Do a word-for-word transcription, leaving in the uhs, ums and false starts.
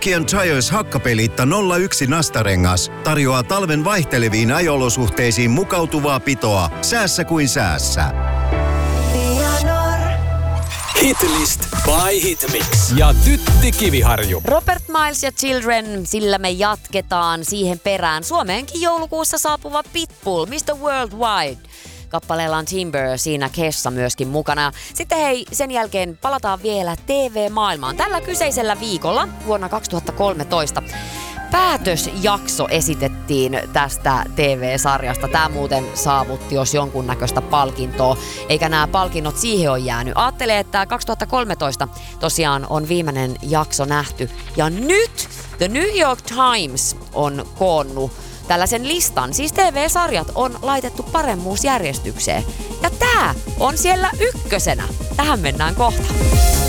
Nokian Tires hakkapeliitta nolla yksi nastarengas tarjoaa talven vaihteleviin ajo-olosuhteisiin mukautuvaa pitoa säässä kuin säässä. Hitlist by Hitmix ja Tytti Kiviharju. Robert Miles ja Children, sillä me jatketaan siihen perään. Suomeenkin joulukuussa saapuva Pitbull, mister Worldwide. Kappaleella on Timber, siinä Kesha myöskin mukana. Sitten hei, sen jälkeen palataan vielä T V-maailmaan. Tällä kyseisellä viikolla vuonna kaksituhattakolmetoista päätösjakso esitettiin tästä T V-sarjasta. Tämä muuten saavutti jos jonkunnäköistä palkintoa, eikä nämä palkinnot siihen ole jäänyt. Aattelee, että kaksituhattakolmetoista tosiaan on viimeinen jakso nähty. Ja nyt The New York Times on koonnut tällaisen listan. Siis T V-sarjat on laitettu paremmuusjärjestykseen. Ja tää on siellä ykkösenä. Tähän mennään kohta.